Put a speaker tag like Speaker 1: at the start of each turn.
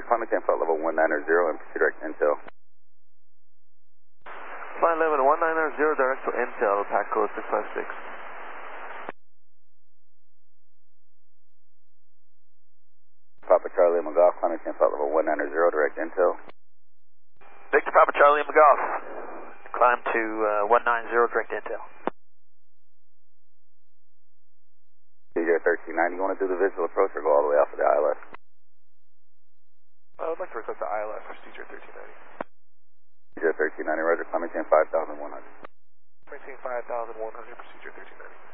Speaker 1: climbing camp flight level 190 and proceed direct intel.
Speaker 2: Flight level 190, direct to intel, pack code 656.
Speaker 1: Papa Charlie Lima Golf, climbing camp flight level 190, direct intel.
Speaker 3: Victor Papa Charlie Lima Golf, climb to 190, direct intel.
Speaker 1: CJ 1390, you want to do the visual approach or go all the way off of the ILS?
Speaker 2: I would like to request the ILS procedure 1390.
Speaker 1: CJ 1390, roger, climbing camp 5100.
Speaker 2: Maintain 5100, procedure 1390.